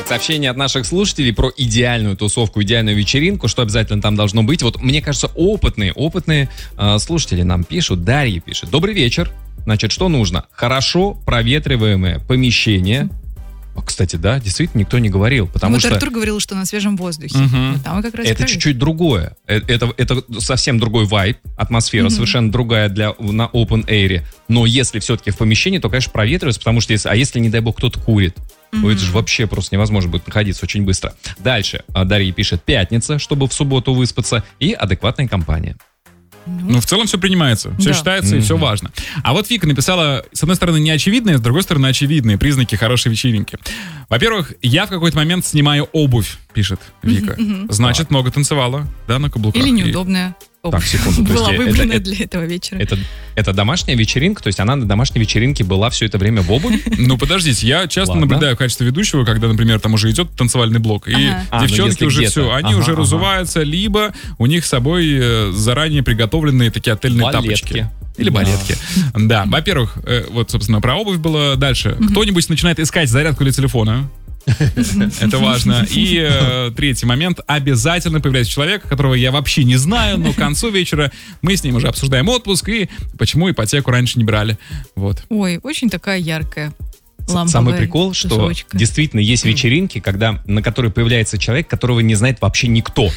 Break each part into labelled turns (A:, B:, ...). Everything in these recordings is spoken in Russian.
A: сообщение от наших слушателей про идеальную тусовку, идеальную вечеринку, что обязательно там должно быть. Вот мне кажется, опытные слушатели нам пишут. Дарья пишет: добрый вечер. Значит, что нужно? Хорошо проветриваемое помещение. Кстати, да, действительно никто не говорил, потому что...
B: Артур говорил, что на свежем воздухе. Там как раз
A: это чуть-чуть другое. Это совсем другой вайб, атмосфера совершенно другая на open air. Но если все-таки в помещении, то, конечно, проветривается, потому что если, не дай бог, кто-то курит, это же вообще просто невозможно будет находиться очень быстро. Дальше Дарья пишет: пятница, чтобы в субботу выспаться, и адекватная компания.
C: Ну, в целом все принимается, все считается и все важно. А вот Вика написала, с одной стороны, неочевидные, с другой стороны, очевидные признаки хорошей вечеринки. Во-первых, я в какой-то момент снимаю обувь, пишет Вика. Значит, много танцевала, да, на каблуках.
B: Или неудобная обувь.
A: Так, секунду.
B: Была выбрана для этого вечера.
A: Это домашняя вечеринка, то есть она на домашней вечеринке была все это время в обуви?
C: Ну, подождите, я часто наблюдаю в качестве ведущего, когда, например, там уже идет танцевальный блок, и девчонки уже все, они уже разуваются, либо у них с собой заранее приготовленные такие отельные тапочки. Или балетки. Да, во-первых, вот, собственно, про обувь было. Дальше. Кто-нибудь начинает искать зарядку для телефона. Это важно. И третий момент. Обязательно появляется человек, которого я вообще не знаю, но к концу вечера мы с ним уже обсуждаем отпуск и почему ипотеку раньше не брали. Вот.
B: Ой, очень такая яркая.
A: Самый прикол, что действительно есть вечеринки, на которой появляется человек, которого не знает вообще никто.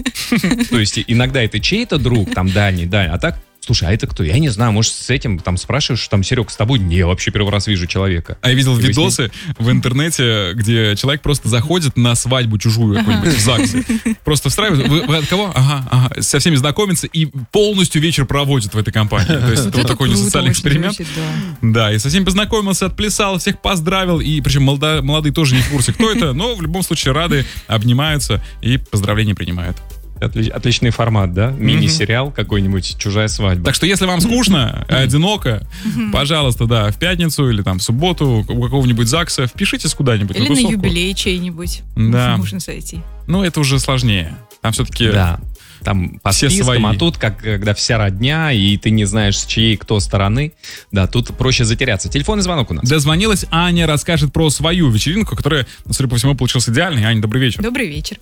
A: То есть иногда это чей-то друг, там дальний, а так: слушай, а это кто? Я не знаю, может, с этим там спрашиваешь, там, Серег, с тобой? Не, вообще первый раз вижу человека.
C: А я видел видосы в интернете, где человек просто заходит на свадьбу чужую какую-нибудь в ЗАГСе. Просто встраивает. Вы от кого? Ага. Со всеми знакомится и полностью вечер проводит в этой компании. То есть это вот такой несоциальный эксперимент. Да, и со всеми познакомился, отплясал, всех поздравил. И причем молодые тоже не в курсе, кто это, но в любом случае рады, обнимаются и поздравления принимают.
A: Отличный формат, да? Мини-сериал какой-нибудь «Чужая свадьба».
C: Так что, если вам скучно, одиноко, пожалуйста, да, в пятницу или там в субботу у какого-нибудь ЗАГСа впишитесь куда-нибудь.
B: Или на юбилей чей-нибудь.
C: Да.
B: Можно сойти.
C: Ну, это уже сложнее. Там все-таки...
A: Да. Там по
C: все
A: спискам,
C: свои.
A: А тут, когда вся родня, и ты не знаешь, с чьей кто стороны, да, тут проще затеряться. Телефонный звонок у нас.
C: Дозвонилась Аня, расскажет про свою вечеринку, которая, судя по всему, получилась идеальной. Аня, добрый вечер.
B: Добрый вечер.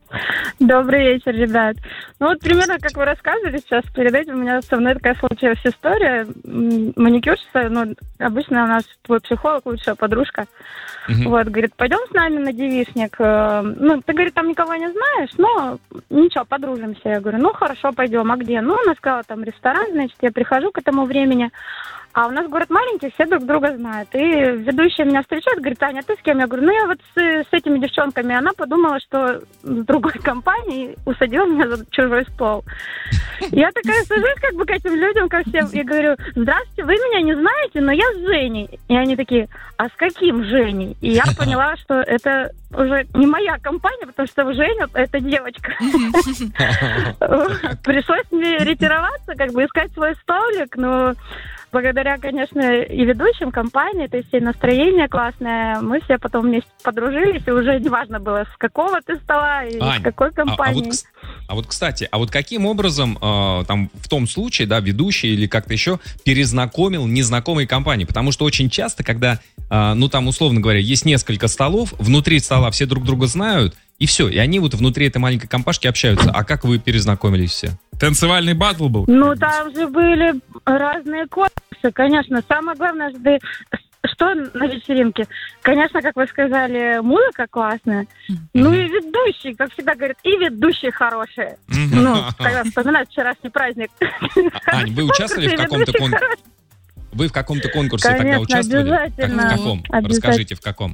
D: Добрый вечер, ребят. Ну вот примерно как вы рассказывали сейчас, перед этим у меня со мной такая случилась история. Маникюрщица, обычно у нас твой психолог, лучшая подружка. Вот, говорит, пойдем с нами на девичник. Ты, говорит, там никого не знаешь, но ничего, подружимся. Я говорю, хорошо, пойдем. А где? Она сказала, там ресторан, значит, я прихожу к этому времени. А у нас город маленький, все друг друга знают. И ведущая меня встречает, говорит: Аня, ты с кем? Я говорю, я вот с этими девчонками. Она подумала, что с другой компанией, усадила меня за чужой стол. Я такая сажусь как бы к этим людям, ко всем, и говорю: здравствуйте, вы меня не знаете, но я с Женей. И они такие: а с каким Женей? И я поняла, что это уже не моя компания, потому что Женя — это девочка. Пришлось мне ретироваться, как бы искать свой столик, но... Благодаря, конечно, и ведущим компании, то есть и настроение классное, мы все потом вместе подружились, и уже не важно было, с какого ты стола и с какой компании.
A: Кстати, каким образом там в том случае, да, ведущий или как-то еще перезнакомил незнакомые компании? Потому что очень часто, когда, там, условно говоря, есть несколько столов, внутри стола все друг друга знают, и все, и они вот внутри этой маленькой компашки общаются. А как вы перезнакомились все?
C: Танцевальный баттл был?
D: Там же были разные конкурсы, конечно. Самое главное, что на вечеринке? Конечно, как вы сказали, музыка классная. И ведущий, как всегда говорят, и ведущие хорошие. Когда вспоминают вчерашний праздник.
A: Ань, вы участвовали в каком-то конкурсе? Вы в каком-то конкурсе тогда участвовали?
D: Обязательно.
A: В каком? Расскажите, в каком?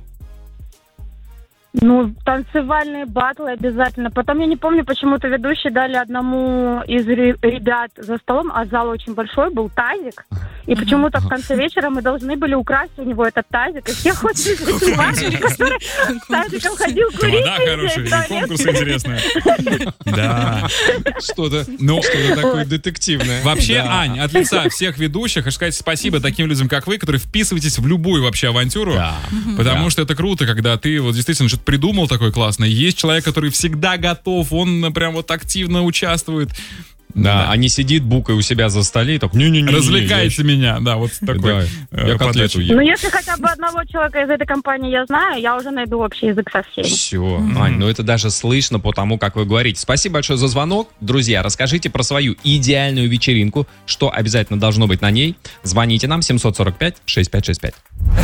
D: Танцевальные батлы обязательно. Потом, я не помню, почему-то ведущие дали одному из ребят за столом, а зал очень большой, был тазик. И почему-то в конце вечера мы должны были украсть у него этот тазик. И все ходили с этим парнем, который с тазиком ходил курить.
C: Да, хороший, конкурс интересный. Да.
A: Что-то такое детективное.
C: Вообще, Ань, от лица всех ведущих, хочу сказать спасибо таким людям, как вы, которые вписываетесь в любую вообще авантюру. Потому что это круто, когда ты вот действительно что-то придумал такое классное. Есть человек, который всегда готов, он прям вот активно участвует.
A: Да, а не сидит букой у себя за столе и так, не-не-не.
C: Развлекайте меня, да, вот такой.
A: Я котлету ем.
D: Ну, если хотя бы одного человека из этой компании я знаю, я уже найду общий язык со всеми.
A: Все, Ань, ну это даже слышно по тому, как вы говорите. Спасибо большое за звонок. Друзья, расскажите про свою идеальную вечеринку, что обязательно должно быть на ней. Звоните нам 745-6565.